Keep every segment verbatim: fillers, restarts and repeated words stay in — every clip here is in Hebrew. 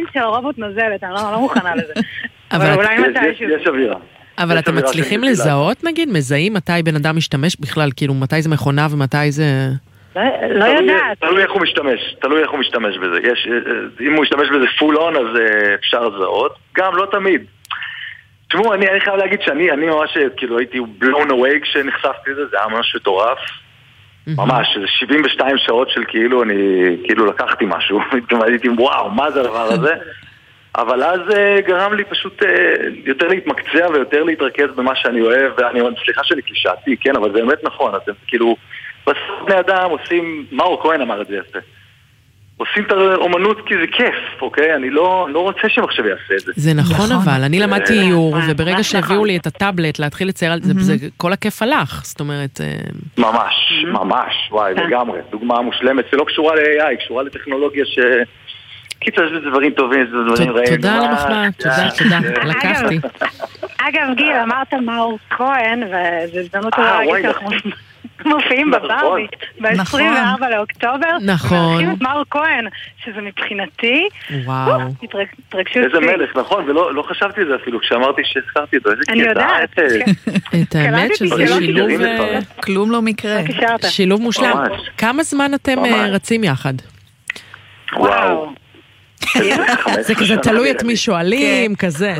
הליין של הרובוט נוזלת, אני לא מוכנה לזה. אבל אולי מתישהו. יש אווירה. אבל אתם מצליחים לזהות, נגיד, מזהים מתי בן אדם משתמש בכלל, כאילו מתי זה מכונה ומתי זה... לא יודעת. תלוי איך הוא משתמש, תלוי איך הוא משתמש בזה. אם הוא משתמש בזה פול און, אז אפשר לזהות. גם לא תמיד. תשמעו, אני חייב להגיד שאני ממש, כאילו, הייתי blown away כשנחשפתי לזה, זה היה ממש מטורף. ממש, זה שבעים ושתיים שעות של כאילו, אני כאילו לקחתי משהו. הייתי, וואו, מה זה הדבר הזה? אבל אז גרם לי פשוט יותר להתמקצע ויותר להתרכז במה שאני אוהב, ואני סליחה שאני קלישאתי, כן, אבל זה באמת נכון, אתם כאילו, בסוף בני אדם עושים, מאור כהן אמר את זה יפה, עושים את האומנות כי זה כיף, אוקיי? אני לא, לא רוצה שמחשב יעשה את זה. זה נכון, אבל אני למדתי איור, וברגע שהביאו לי את הטאבלט להתחיל לצייר על זה, כל הכיף הלך, זאת אומרת... ממש, ממש, וואי, לגמרי, דוגמה מושלמת, זה לא קשורה ל-איי איי, קשורה לטכנולוגיה ש... קיצר, יש לזה דברים טובים, זה דברים רעים. תודה למחמאה, תודה, תודה, לקחתי. אגב, גיל, אמרת מאור כהן, וזו הזדמנות טובה להגיד שאנחנו מופיעים בברבי, ב-עשרים וארבעה לאוקטובר. נכון. מארחים את מאור כהן, שזה מבחינתי, וואו. התרגשות. איזה מלך, נכון, ולא חשבתי את זה אפילו, כשאמרתי שהזכרתי אותו, איזה אני יודעת. את האמת שזה שילוב, כלום לא מקרה. שילוב מושלם. כמה זמן אתם רצים יחד? וואו. זה כזה תלוי את מי שואלים, כזה.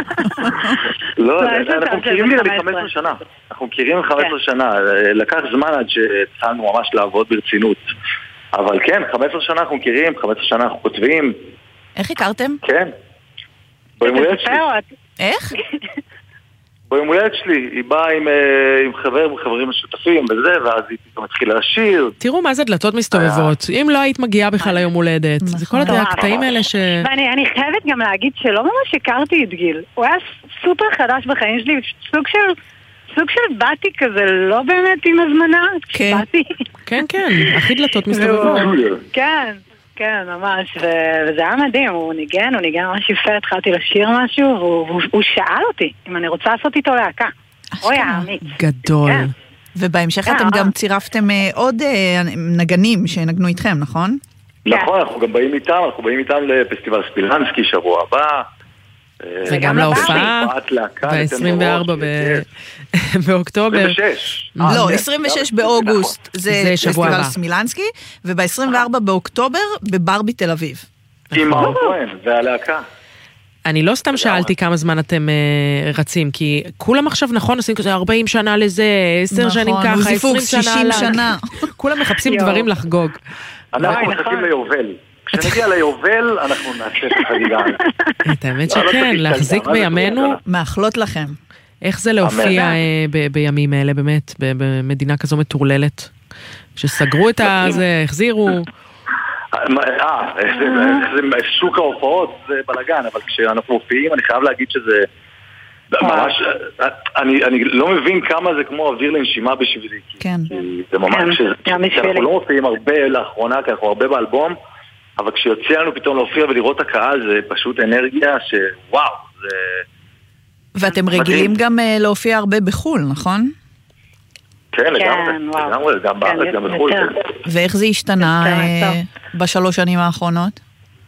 לא, אנחנו מכירים לי חמש עשרה שנה. אנחנו מכירים חמש עשרה שנה. לקח זמן עד שהתחלנו ממש לעבוד ברצינות. אבל כן, חמש עשרה שנה אנחנו מכירים, חמש עשרה שנה אנחנו כותבים. איך הכרתם? כן. ביום הולדת שלי. איך? ביום הולדת שלי, היא באה עם, עם חבר, עם חברים משותפים וזה, ואז היא פתאום התחילה לשיר. תראו מה זה דלתות מסתובבות. אם לא היית מגיעה בכלל ליום הולדת. זה כל הקטעים האלה ש... ואני חייבת גם להגיד שלא ממש הכרתי את גיל. הוא היה סופר חדש בחיים שלי, סוג של... סוג של באתי כזה, לא באמת עם הזמנה. כן. כן, כן, הכי דלתות מסתובבות. כן. כן, ממש, וזה היה מדהים, הוא ניגן, הוא ניגן ממש יפה, התחלתי לשיר משהו, והוא שאל אותי אם אני רוצה לעשות איתו להקה. אוי, העמית. גדול. ובהמשך אתם גם צירפתם עוד נגנים שנגנו איתכם, נכון? נכון, אנחנו גם באים איתם, אנחנו באים איתם לפסטיבל ספילנסקי שבוע הבא. וגם להופעה, ב-עשרים וארבע באוקטובר. עשרים ושש. לא, עשרים ושש באוגוסט זה פסטיבל סמילנסקי, וב-עשרים וארבע באוקטובר בברבי תל אביב. עם מאור כהן, והלהקה. אני לא סתם שאלתי כמה זמן אתם רצים, כי כולם עכשיו נכון עושים כזה ארבעים שנה לזה, עשר שנים ככה, עשרים שנה. כולם מחפשים דברים לחגוג. אנחנו מחכים ליובל. כשנגיע ליובל, אנחנו נעשה את החגיגה. את האמת שכן, להחזיק בימינו. מאחלות לכם. איך זה להופיע בימים האלה, באמת, במדינה כזו מטורללת? כשסגרו את זה, החזירו. אה, שוק ההופעות זה בלגן, אבל כשאנחנו מופיעים, אני חייב להגיד שזה ממש, אני לא מבין כמה זה כמו אוויר לנשימה בשבילי. כן. זה ממש, אנחנו לא מופיעים הרבה לאחרונה, כי אנחנו הרבה באלבום, אבל כשיוצא לנו פתאום להופיע ולראות הקהל, זה פשוט אנרגיה שוואו, זה... ואתם רגילים גם להופיע הרבה בחול, נכון? כן, לגמרי, גם בארץ, גם בחול. ואיך זה השתנה בשלוש שנים האחרונות?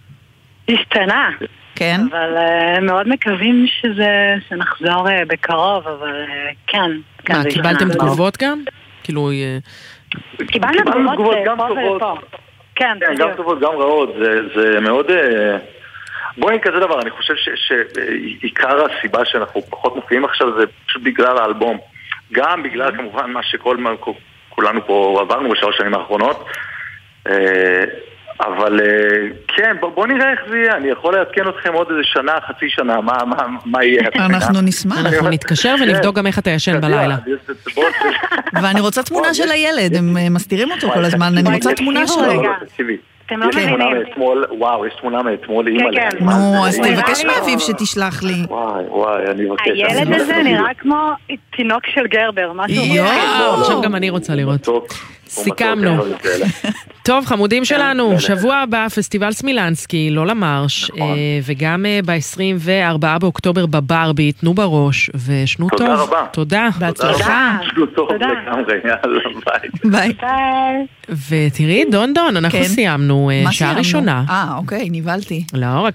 השתנה. כן. אבל מאוד מקווים שזה, שנחזור בקרוב, אבל כן. מה, קיבלתם תגובות גם? כאילו... קיבלנו תגובות גם טובות. כן, גם טובות, גם רעות. זה מאוד... בואי כזה דבר, אני חושב שעיקר הסיבה שאנחנו פחות מופיעים עכשיו זה פשוט בגלל האלבום. גם בגלל כמובן מה שכולנו פה עברנו בשלוש שנים האחרונות. אבל כן, בוא נראה איך זה יהיה. אני יכול לעדכן אתכם עוד איזה שנה, חצי שנה, מה יהיה. אנחנו נשמח. אנחנו נתקשר ונבדוק גם איך אתה ישן בלילה. ואני רוצה תמונה של הילד, הם מסתירים אותו כל הזמן, אני רוצה תמונה שלו. אתם לא מבינים. וואו, יש תמונה מאתמול. נו, אז תבקש מאביב שתשלח לי. וואי, וואי, אני מבקש. הילד הזה נראה כמו תינוק של גרבר, משהו. יואו, עכשיו גם אני רוצה לראות. סיכמנו. טוב, חמודים שלנו, שבוע הבא פסטיבל סמילנסקי, לא למרש, וגם ב-עשרים וארבעה באוקטובר בברבי, תנו בראש, ושנו טוב. תודה רבה. תודה. בהצלחה. שנו טוב לגמרי, יאללה, ביי. ביי. ותראי, דון דון, אנחנו סיימנו שעה ראשונה. אה, אוקיי, ניבלתי. לא, רק